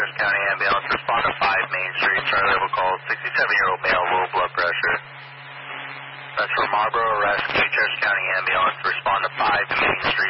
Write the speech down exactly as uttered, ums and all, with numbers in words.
Cherokee County Ambulance, respond to five Main Street, Charlie level call, sixty-seven-year-old male, low blood pressure. That's for Marlboro Rescue, Cherokee County Ambulance, respond to five Main Street.